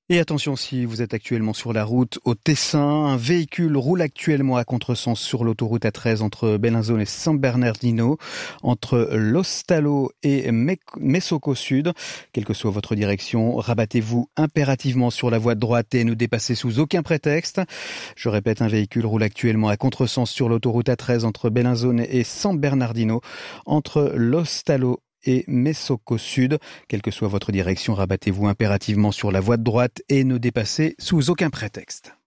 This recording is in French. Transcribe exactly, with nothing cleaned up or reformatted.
Et attention, si vous êtes actuellement sur la route au Tessin, un véhicule roule actuellement à contresens sur l'autoroute A treize entre Bellinzone et San Bernardino, entre Lostalo et Messoco Sud. Quelle que soit votre direction, rabattez-vous impérativement sur la voie de droite et ne dépassez sous aucun prétexte. Je répète, un véhicule roule actuellement à contresens sur l'autoroute A treize entre Bellinzone et San Bernardino, entre Lostalo et Messoco Sud. Quelle que soit votre direction, rabattez-vous impérativement sur la voie de droite et ne dépassez sous aucun prétexte.